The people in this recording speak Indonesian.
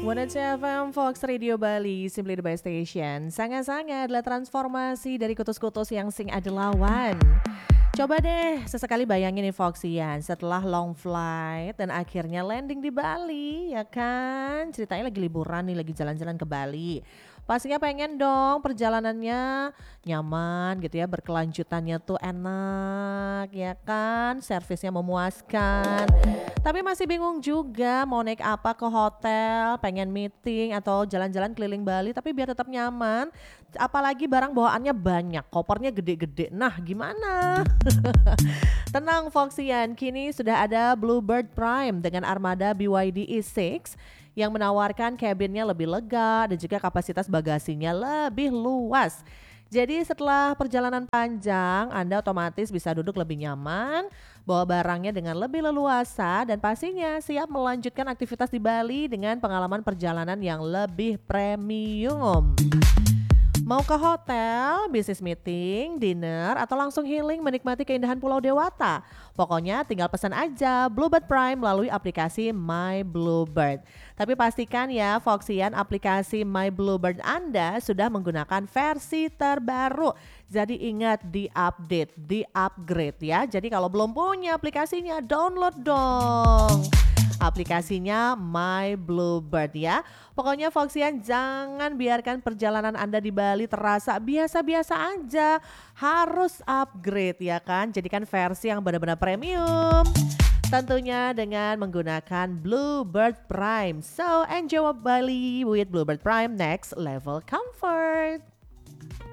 102.7 FM Fox Radio Bali, Simply the Best Station. Sangat-sangat adalah transformasi dari kutus-kutus yang sing adelawan. Coba deh sesekali bayangin nih Foxian setelah long flight dan akhirnya landing di Bali, ya kan? Ceritanya lagi liburan nih, lagi jalan-jalan ke Bali. Pastinya pengen dong perjalanannya nyaman gitu ya, berkelanjutannya tuh enak ya kan, servisnya memuaskan. Tapi masih bingung juga mau naik apa ke hotel, pengen meeting atau jalan-jalan keliling Bali tapi biar tetap nyaman. Apalagi barang bawaannya banyak, kopernya gede-gede. Nah, gimana? Tenang Foxian, kini sudah ada Bluebird Prime dengan armada BYD E6 yang menawarkan kabinnya lebih lega dan juga kapasitas bagasinya lebih luas. Jadi setelah perjalanan panjang, Anda otomatis bisa duduk lebih nyaman, bawa barangnya dengan lebih leluasa dan pastinya siap melanjutkan aktivitas di Bali dengan pengalaman perjalanan yang lebih premium. Mau ke hotel, bisnis meeting, dinner, atau langsung healing menikmati keindahan Pulau Dewata? Pokoknya tinggal pesan aja Bluebird Prime melalui aplikasi My Bluebird. Tapi pastikan ya Foxian, aplikasi My Bluebird Anda sudah menggunakan versi terbaru. Jadi ingat di-update, di-upgrade ya. Jadi kalau belum punya aplikasinya, download dong aplikasinya My Bluebird ya. Pokoknya Foxian jangan biarkan perjalanan Anda di Bali terasa biasa-biasa aja. Harus upgrade ya kan. Jadikan versi yang benar-benar premium. Tentunya dengan menggunakan Bluebird Prime. So enjoy Bali with Bluebird Prime, next level comfort.